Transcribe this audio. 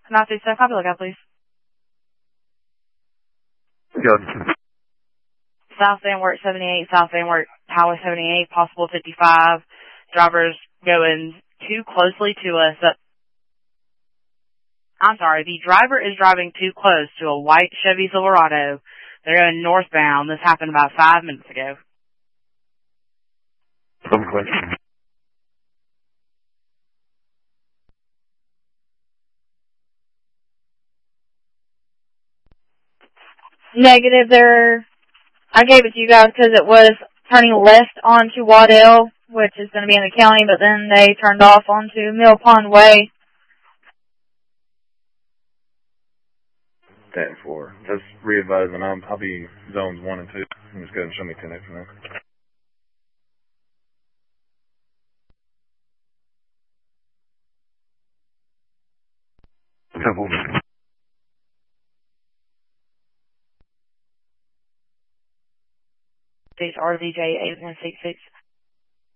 Northeast, copy, look out, please. Good. South Van Wert 78, South Van Wert Highway 78, possible 55. Drivers going too closely to us. I'm sorry, the driver is driving too close to a white Chevy Silverado. They're going northbound. This happened about 5 minutes ago. Some question. Negative there. I gave it to you guys because it was turning left onto Waddell, which is going to be in the county, but then they turned off onto Mill Pond Way. 10-4. Just re-advising. I'll be zones 1 and 2. Just go ahead and show me 10 for now. Simple. These RZJ 8166.